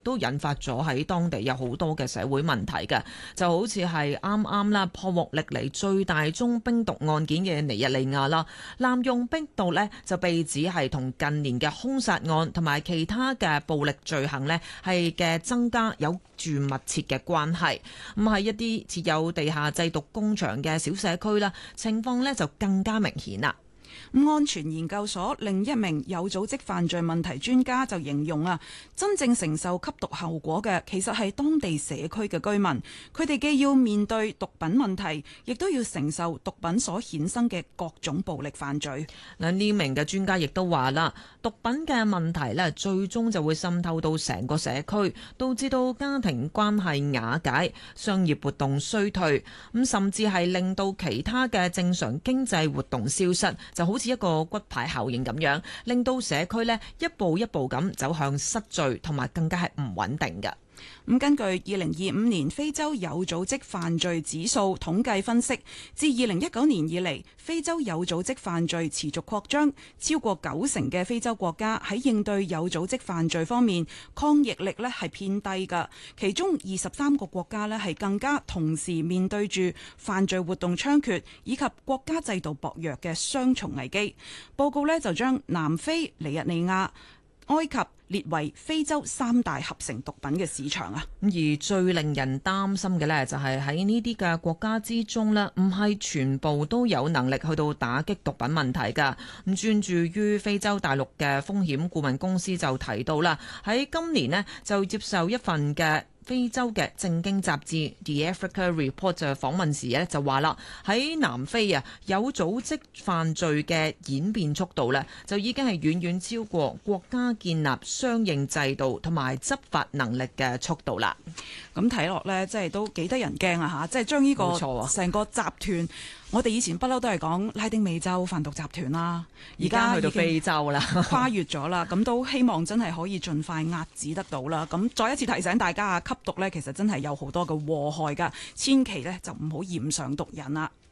都引發咗喺當地有好多嘅社會問題嘅，就好似係啱啱啦破獲歷嚟最大宗冰毒案件嘅尼日利亞啦，濫用冰毒呢就被指係同近年嘅兇殺案同埋其他嘅暴力罪行呢係嘅增加有住密切嘅關係。咁喺一啲設有地下製毒工場嘅小社區啦，情況呢就更加明顯啦。 安全研究所另一名有組織犯罪問題專家就形容真正承受吸毒後果嘅其實係當地社區嘅居民，佢哋既要面對毒品問題，亦都要承受毒品所衍生嘅各種暴力犯罪。 嗱，呢名嘅專家亦都話啦，毒品嘅問題呢，最終就會滲透到成個社區，導致到家庭關係瓦解、商業活動衰退，咁甚至係令到其他嘅正常經濟活動消失。就好似一個骨牌效應咁樣，令到社區呢一步一步咁走向失序，同埋更加係唔穩定嘅。 根據2025年非洲有組織犯罪指數統計分析，自2019年以嚟，非洲有組織犯罪持續擴張，超過90%嘅非洲國家喺應對有組織犯罪方面抗逆力呢係偏低㗎，其中23個國家呢係更加同時面對住犯罪活動猖獗以及國家制度薄弱嘅雙重危機。報告呢就將南非、尼日利亞、埃及列為非洲3大合成毒品嘅市場啊！ 而最令人擔心嘅呢，就係喺呢啲嘅國家之中呢，唔係全部都有能力去到打擊毒品問題㗎。咁專注於非洲大陸嘅風險顧問公司就提到啦，喺今年呢，就接受一份嘅非洲嘅正經雜誌 The Africa Report 就訪問時咧就話啦，喺南非有組織犯罪嘅演變速度呢，就已經係遠遠超過國家建立相應制度同埋執法能力嘅速度啦。 咁睇落呢，即係都幾得人驚啊！即係將呢個成個集團，我哋以前不嬲都係講拉丁美洲販毒集團啦，而家去到非洲啦， 跨越咗啦。咁都希望真係可以盡快遏止得到啦。咁再一次提醒大家吸毒呢，其實真係有好多嘅禍害㗎，千祈呢就唔好染上毒癮啦。